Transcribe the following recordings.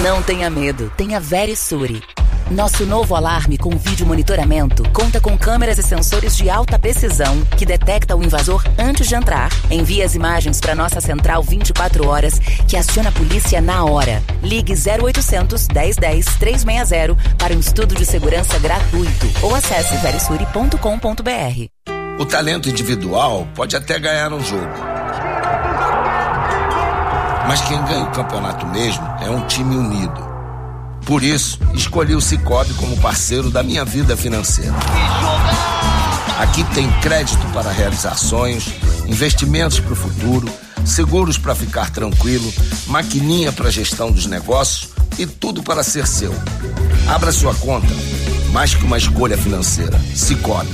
Não tenha medo, tenha Verisure. Nosso novo alarme com vídeo monitoramento conta com câmeras e sensores de alta precisão que detecta o invasor antes de entrar. Envia as imagens para nossa central 24 horas que aciona a polícia na hora. Ligue 0800 1010 360 para um estudo de segurança gratuito ou acesse verisure.com.br. O talento individual pode até ganhar um jogo, mas quem ganha o campeonato mesmo é um time unido. Por isso, escolhi o Sicoob como parceiro da minha vida financeira. Aqui tem crédito para realizar sonhos, investimentos para o futuro, seguros para ficar tranquilo, maquininha para gestão dos negócios e tudo para ser seu. Abra sua conta, mais que uma escolha financeira. Sicoob.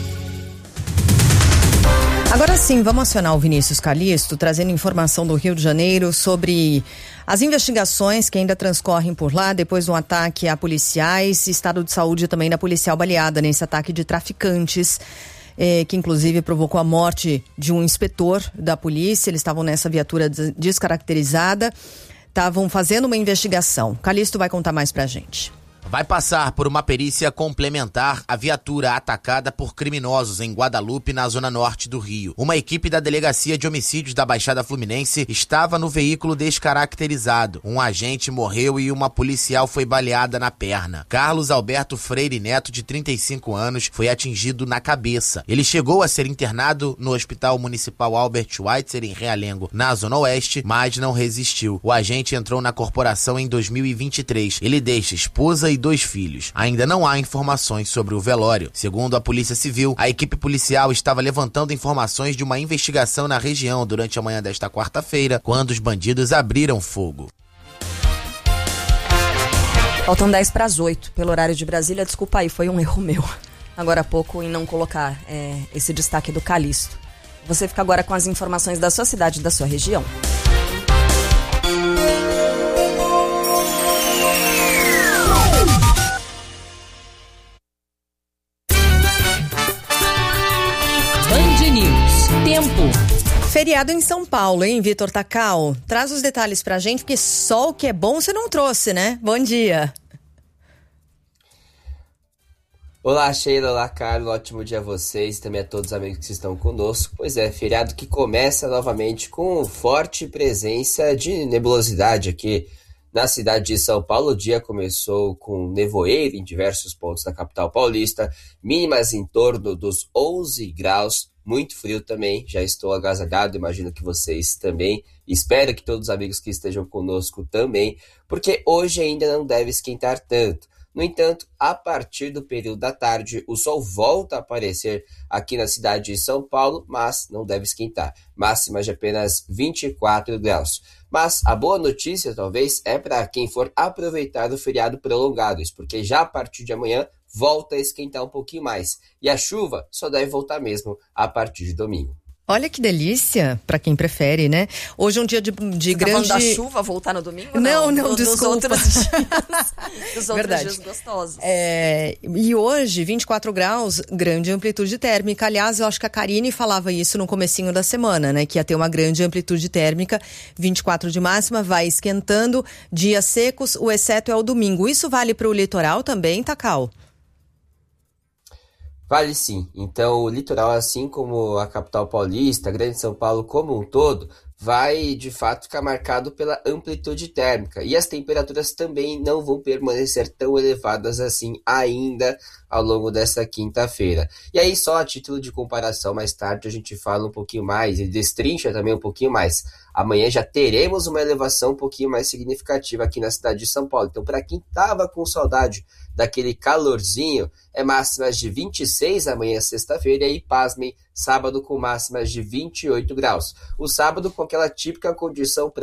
Agora sim, vamos acionar o Vinícius Calixto, trazendo informação do Rio de Janeiro sobre as investigações que ainda transcorrem por lá depois do ataque a policiais, estado de saúde também da policial baleada nesse ataque de traficantes, que inclusive provocou a morte de um inspetor da polícia. Eles estavam nessa viatura descaracterizada, estavam fazendo uma investigação. Calixto vai contar mais pra gente. Vai passar por uma perícia complementar a viatura atacada por criminosos em Guadalupe, na zona norte do Rio. Uma equipe da Delegacia de Homicídios da Baixada Fluminense estava no veículo descaracterizado. Um agente morreu e uma policial foi baleada na perna. Carlos Alberto Freire Neto, de 35 anos, foi atingido na cabeça. Ele chegou a ser internado no Hospital Municipal Albert Schweitzer, em Realengo, na zona oeste, mas não resistiu. O agente entrou na corporação em 2023. Ele deixa esposa e 2 filhos. Ainda não há informações sobre o velório. Segundo a Polícia Civil, a equipe policial estava levantando informações de uma investigação na região durante a manhã desta quarta-feira, quando os bandidos abriram fogo. Faltam 7:50 pelo horário de Brasília. Desculpa aí, foi um erro meu agora há pouco em não colocar esse destaque do Calixto. Você fica agora com as informações da sua cidade e da sua região. Tempo. Feriado em São Paulo, hein, Vitor Tacal? Traz os detalhes pra gente, porque só o que é bom você não trouxe, né? Bom dia. Olá, Sheila, olá, Carlos, ótimo dia a vocês e também a todos os amigos que estão conosco. Pois é, feriado que começa novamente com forte presença de nebulosidade aqui na cidade de São Paulo. O dia começou com nevoeiro em diversos pontos da capital paulista, mínimas em torno dos 11 graus, muito frio também, já estou agasalhado, imagino que vocês também, espero que todos os amigos que estejam conosco também, porque hoje ainda não deve esquentar tanto. No entanto, a partir do período da tarde, o sol volta a aparecer aqui na cidade de São Paulo, mas não deve esquentar. Máxima de apenas 24 graus. Mas a boa notícia, talvez, é para quem for aproveitar o feriado prolongado, porque já a partir de amanhã volta a esquentar um pouquinho mais. E a chuva só deve voltar mesmo a partir de domingo. Olha que delícia, pra quem prefere, né? Hoje é um dia de Você grande... tá falando da chuva voltar no domingo? Não, Dos desculpa. outros dias. Dos outros Verdade. dias gostosos. E hoje, 24 graus, grande amplitude térmica. Aliás, eu acho que a Karine falava isso no comecinho da semana, né? Que ia ter uma grande amplitude térmica, 24 de máxima, vai esquentando, dias secos, o exceto é o domingo. Isso vale para o litoral também, Tacal? Vale sim. Então, o litoral, assim como a capital paulista, a Grande São Paulo como um todo, vai de fato ficar marcado pela amplitude térmica. E as temperaturas também não vão permanecer tão elevadas assim ainda ao longo dessa quinta-feira. E aí, só a título de comparação, mais tarde a gente fala um pouquinho mais e destrincha também um pouquinho mais. Amanhã já teremos uma elevação um pouquinho mais significativa aqui na cidade de São Paulo. Então, para quem estava com saudade daquele calorzinho, é máximas de 26 amanhã, sexta-feira, e aí, pasmem, sábado com máximas de 28 graus. O sábado com aquela típica condição